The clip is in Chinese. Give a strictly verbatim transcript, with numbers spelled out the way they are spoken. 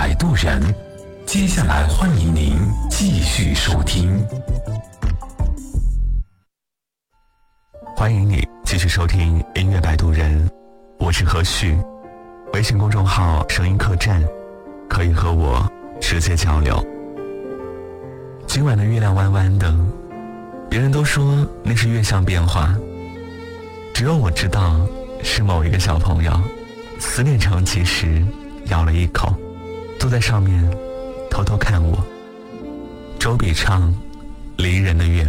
摆渡人》，接下来欢迎您继续收听。 欢迎你继续收听音乐摆渡人，我是何旭。微信公众号声音客栈，可以和我直接交流。今晚的月亮弯弯的，别人都说那是月相变化，只有我知道是某一个小朋友思念成疾时咬了一口，坐在上面偷偷看我。周笔畅《离人的月亮》。